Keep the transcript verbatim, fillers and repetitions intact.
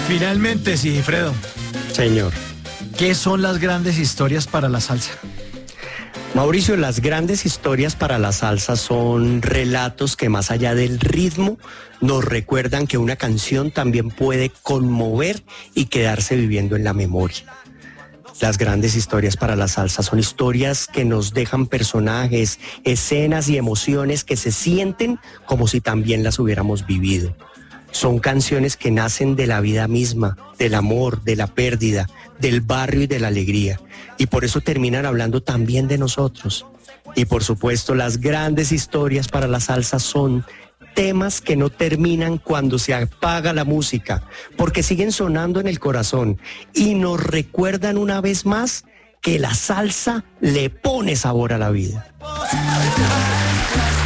Finalmente, Sigifredo, Señor. ¿qué son las grandes historias para la salsa? Mauricio, las grandes historias para la salsa son relatos que más allá del ritmo nos recuerdan que una canción también puede conmover y quedarse viviendo en la memoria. Las grandes historias para la salsa son historias que nos dejan personajes, escenas y emociones que se sienten como si también las hubiéramos vivido. Son canciones que nacen de la vida misma, del amor, de la pérdida, del barrio y de la alegría. Y por eso terminan hablando también de nosotros. Y por supuesto, las grandes historias para la salsa son temas que no terminan cuando se apaga la música, porque siguen sonando en el corazón y nos recuerdan una vez más que la salsa le pone sabor a la vida.